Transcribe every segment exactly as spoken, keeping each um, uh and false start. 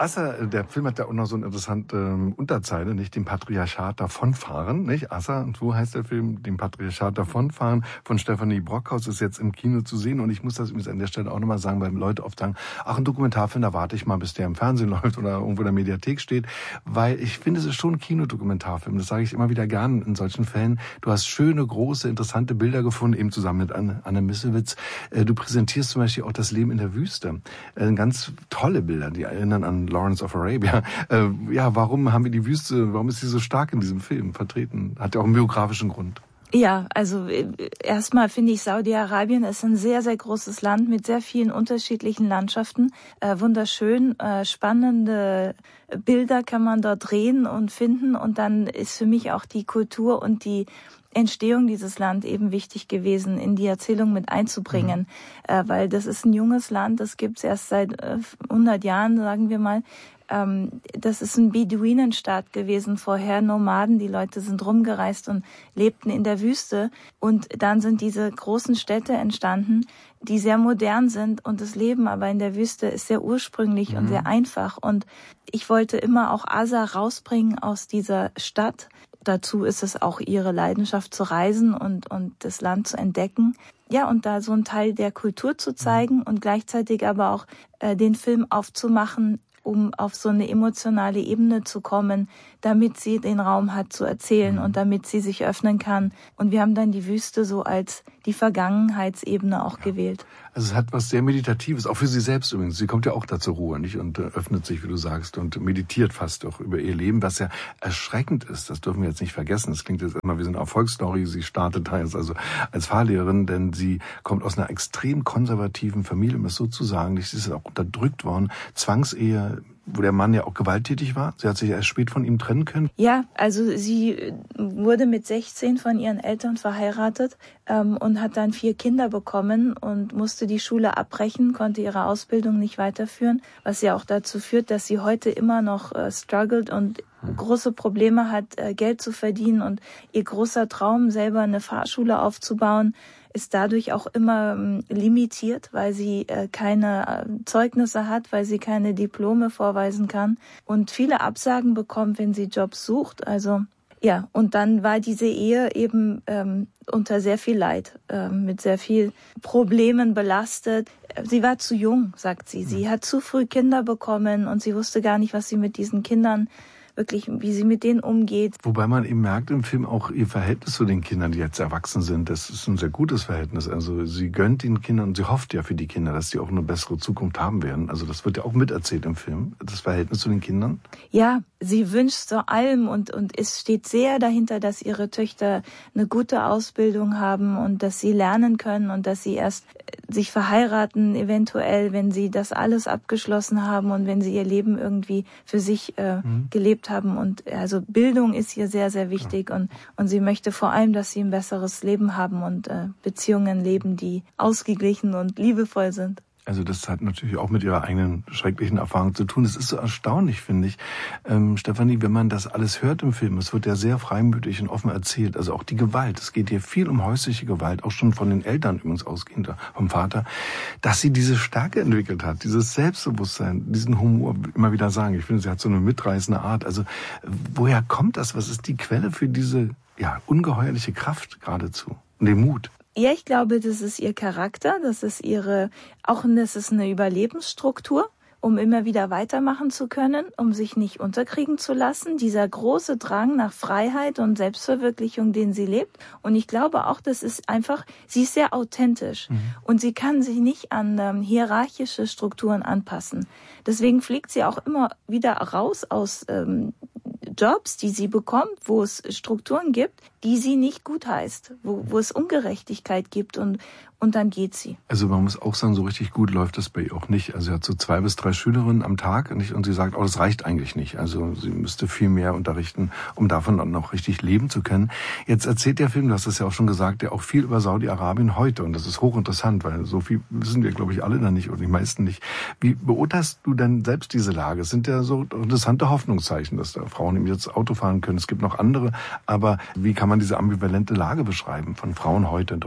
Assa, der Film hat ja auch noch so eine interessante ähm, Unterzeile, nicht? Dem Patriarchat davonfahren, nicht? Assa, und so heißt der Film, dem Patriarchat davonfahren, von Stefanie Brockhaus, ist jetzt im Kino zu sehen. Und ich muss das übrigens an der Stelle auch nochmal sagen, weil Leute oft sagen, ach, ein Dokumentarfilm, da warte ich mal, bis der im Fernsehen läuft oder irgendwo in der Mediathek steht. Weil ich finde, es ist schon ein Kinodokumentarfilm. Das sage ich immer wieder gern in solchen Fällen. Du hast schöne, große, interessante Bilder gefunden, eben zusammen mit Anne, Anne Missewitz. Du präsentierst zum Beispiel auch das Leben in der Wüste. Ganz tolle Bilder, die erinnern an Lawrence of Arabia. Äh, ja, warum haben wir die Wüste, warum ist sie so stark in diesem Film vertreten? Hat ja auch einen biografischen Grund. Ja, also erstmal finde ich, Saudi-Arabien ist ein sehr, sehr großes Land mit sehr vielen unterschiedlichen Landschaften. Äh, wunderschön, äh, spannende Bilder kann man dort drehen und finden. Und dann ist für mich auch die Kultur und die Entstehung dieses Land eben wichtig gewesen, in die Erzählung mit einzubringen, mhm. äh, weil das ist ein junges Land, das gibt's erst seit äh, hundert Jahren, sagen wir mal. Ähm, das ist ein Beduinenstaat gewesen, vorher Nomaden, die Leute sind rumgereist und lebten in der Wüste und dann sind diese großen Städte entstanden, die sehr modern sind und das Leben aber in der Wüste ist sehr ursprünglich mhm. und sehr einfach und ich wollte immer auch Assa rausbringen aus dieser Stadt. Dazu ist es auch ihre Leidenschaft zu reisen und, und das Land zu entdecken. Ja, und da so einen Teil der Kultur zu zeigen und gleichzeitig aber auch äh, den Film aufzumachen, um auf so eine emotionale Ebene zu kommen, damit sie den Raum hat zu erzählen und damit sie sich öffnen kann. Und wir haben dann die Wüste so als die Vergangenheitsebene auch ja. gewählt. Also es hat was sehr Meditatives, auch für sie selbst übrigens. Sie kommt ja auch da zur Ruhe, nicht? Und äh, öffnet sich, wie du sagst, und meditiert fast auch über ihr Leben, was ja erschreckend ist. Das dürfen wir jetzt nicht vergessen. Das klingt jetzt immer wie so eine Erfolgsstory. Sie startet da jetzt also als Fahrlehrerin, denn sie kommt aus einer extrem konservativen Familie, um es so zu sagen. Sie ist auch unterdrückt worden. Zwangsehe, wo der Mann ja auch gewalttätig war. Sie hat sich erst spät von ihm trennen können. Ja, also sie wurde mit sechzehn von ihren Eltern verheiratet ähm, und hat dann vier Kinder bekommen und musste die Schule abbrechen, konnte ihre Ausbildung nicht weiterführen, was ja auch dazu führt, dass sie heute immer noch äh, struggelt und hm. große Probleme hat, äh, Geld zu verdienen. Und ihr großer Traum, selber eine Fahrschule aufzubauen, ist dadurch auch immer ähm, limitiert, weil sie äh, keine äh, Zeugnisse hat, weil sie keine Diplome vorweisen kann und viele Absagen bekommt, wenn sie Jobs sucht. Also ja, und dann war diese Ehe eben ähm, unter sehr viel Leid, ähm, mit sehr viel Problemen belastet. Sie war zu jung, sagt sie. Sie hat zu früh Kinder bekommen und sie wusste gar nicht, was sie mit diesen Kindern wirklich, wie sie mit denen umgeht. Wobei man eben merkt im Film auch ihr Verhältnis zu den Kindern, die jetzt erwachsen sind. Das ist ein sehr gutes Verhältnis. Also sie gönnt den Kindern und sie hofft ja für die Kinder, dass sie auch eine bessere Zukunft haben werden. Also das wird ja auch miterzählt im Film, das Verhältnis zu den Kindern. Ja, sie wünscht so allem und, und es steht sehr dahinter, dass ihre Töchter eine gute Ausbildung haben und dass sie lernen können und dass sie erst sich verheiraten, eventuell, wenn sie das alles abgeschlossen haben und wenn sie ihr Leben irgendwie für sich äh, mhm. gelebt haben. Und also Bildung ist hier sehr, sehr wichtig ja. und, und sie möchte vor allem, dass sie ein besseres Leben haben und äh, Beziehungen leben, die ausgeglichen und liebevoll sind. Also das hat natürlich auch mit ihrer eigenen schrecklichen Erfahrung zu tun. Es ist so erstaunlich, finde ich, ähm, Stefanie, wenn man das alles hört im Film. Es wird ja sehr freimütig und offen erzählt. Also auch die Gewalt. Es geht hier viel um häusliche Gewalt, auch schon von den Eltern übrigens ausgehend, vom Vater, dass sie diese Stärke entwickelt hat, dieses Selbstbewusstsein, diesen Humor, immer wieder sagen. Ich finde, sie hat so eine mitreißende Art. Also woher kommt das? Was ist die Quelle für diese ja ungeheuerliche Kraft geradezu und den Mut? Ja, ich glaube, das ist ihr Charakter, das ist ihre, auch das ist eine Überlebensstruktur, um immer wieder weitermachen zu können, um sich nicht unterkriegen zu lassen. Dieser große Drang nach Freiheit und Selbstverwirklichung, den sie lebt. Und ich glaube auch, das ist einfach, sie ist sehr authentisch. Mhm. Und sie kann sich nicht an ähm, hierarchische Strukturen anpassen. Deswegen fliegt sie auch immer wieder raus aus ähm, Jobs, die sie bekommt, wo es Strukturen gibt, die sie nicht gutheißt, wo, wo es Ungerechtigkeit gibt und, und dann geht sie. Also man muss auch sagen, so richtig gut läuft das bei ihr auch nicht. Also sie hat so zwei bis drei Schülerinnen am Tag nicht, und sie sagt, oh, das reicht eigentlich nicht. Also sie müsste viel mehr unterrichten, um davon dann noch richtig leben zu können. Jetzt erzählt der Film, du hast es ja auch schon gesagt, ja auch viel über Saudi-Arabien heute und das ist hochinteressant, weil so viel wissen wir, glaube ich, alle da nicht oder die meisten nicht. Wie beurteilst du denn selbst diese Lage? Es sind ja so interessante Hoffnungszeichen, dass da Frauen eben jetzt Auto fahren können. Es gibt noch andere, aber wie kann man diese ambivalente Lage beschreiben von Frauen heute dort?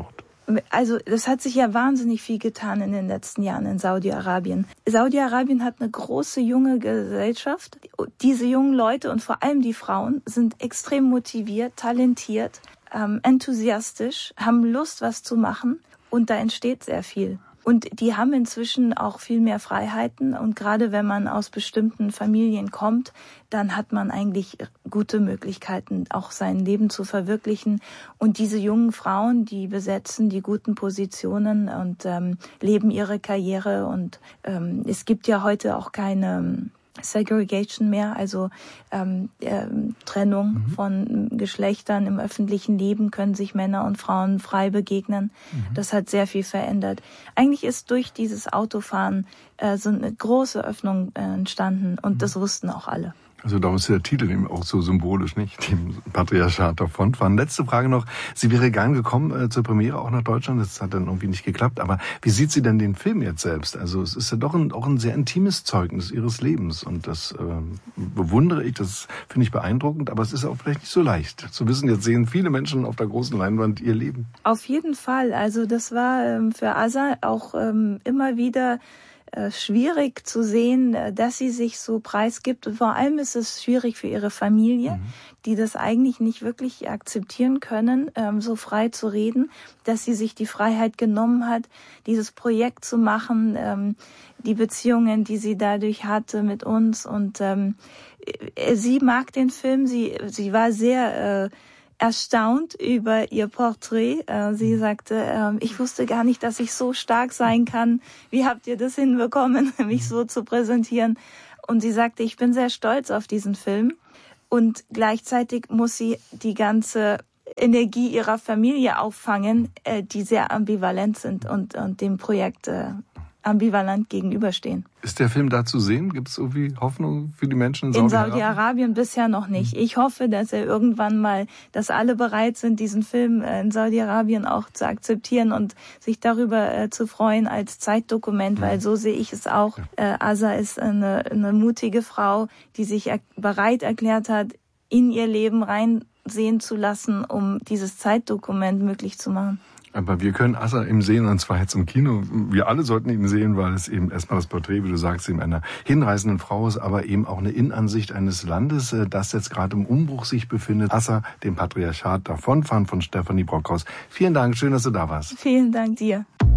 Also das hat sich ja wahnsinnig viel getan in den letzten Jahren in Saudi-Arabien. Saudi-Arabien hat eine große junge Gesellschaft. Diese jungen Leute und vor allem die Frauen sind extrem motiviert, talentiert, ähm, enthusiastisch, haben Lust, was zu machen und da entsteht sehr viel. Und die haben inzwischen auch viel mehr Freiheiten. Und gerade wenn man aus bestimmten Familien kommt, dann hat man eigentlich gute Möglichkeiten, auch sein Leben zu verwirklichen. Und diese jungen Frauen, die besetzen die guten Positionen und ähm, leben ihre Karriere. Und ähm, es gibt ja heute auch keine Segregation mehr, also ähm, äh, Trennung mhm. von Geschlechtern im öffentlichen Leben, können sich Männer und Frauen frei begegnen. Mhm. Das hat sehr viel verändert. Eigentlich ist durch dieses Autofahren äh, so eine große Öffnung äh, entstanden und mhm. das wussten auch alle. Also darum ist der Titel eben auch so symbolisch, nicht? Dem Patriarchat davonfahren. Letzte Frage noch. Sie wäre gern gekommen äh, zur Premiere auch nach Deutschland. Das hat dann irgendwie nicht geklappt. Aber wie sieht sie denn den Film jetzt selbst? Also es ist ja doch ein, auch ein sehr intimes Zeugnis ihres Lebens. Und das äh, bewundere ich, das finde ich beeindruckend. Aber es ist auch vielleicht nicht so leicht zu wissen, jetzt sehen viele Menschen auf der großen Leinwand ihr Leben. Auf jeden Fall. Also das war ähm, für Asa auch ähm, immer wieder schwierig zu sehen, dass sie sich so preisgibt. Und vor allem ist es schwierig für ihre Familie, mhm. die das eigentlich nicht wirklich akzeptieren können, so frei zu reden, dass sie sich die Freiheit genommen hat, dieses Projekt zu machen, die Beziehungen, die sie dadurch hatte mit uns. Und sie mag den Film, sie, sie war sehr erstaunt über ihr Porträt. Sie sagte, ich wusste gar nicht, dass ich so stark sein kann. Wie habt ihr das hinbekommen, mich so zu präsentieren? Und sie sagte, ich bin sehr stolz auf diesen Film. Und gleichzeitig muss sie die ganze Energie ihrer Familie auffangen, die sehr ambivalent sind und, und dem Projekt ambivalent gegenüberstehen. Ist der Film da zu sehen? Gibt es irgendwie Hoffnung für die Menschen in Saudi-Arabien? In Saudi-Arabien bisher noch nicht. Ich hoffe, dass er irgendwann mal, dass alle bereit sind, diesen Film in Saudi-Arabien auch zu akzeptieren und sich darüber äh, zu freuen als Zeitdokument, weil so sehe ich es auch. Äh, Asa ist eine, eine mutige Frau, die sich er- bereit erklärt hat, in ihr Leben reinsehen zu lassen, um dieses Zeitdokument möglich zu machen. Aber wir können Asa eben sehen, und zwar jetzt im Kino. Wir alle sollten ihn sehen, weil es eben erstmal das Porträt, wie du sagst, eben einer hinreißenden Frau ist, aber eben auch eine Innenansicht eines Landes, das jetzt gerade im Umbruch sich befindet. Asa, dem Patriarchat davonfahren von Stefanie Brockhaus. Vielen Dank, schön, dass du da warst. Vielen Dank dir.